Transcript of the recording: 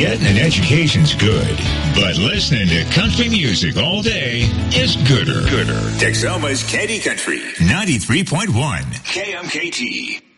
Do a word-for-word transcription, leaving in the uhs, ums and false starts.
Getting an education's good, but listening to country music all day is gooder. Gooder. Texoma's Candy Country, ninety-three point one K M K T.